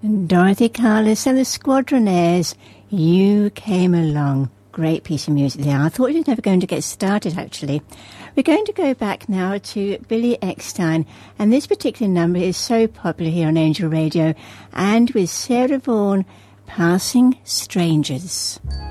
Dorothy Carlos and the Squadronaires, You Came Along. Great piece of music there. I thought you were never going to get started, actually. We're going to go back now to Billy Eckstine, and this particular number is so popular here on Angel Radio, and with Sarah Vaughan, Passing Strangers.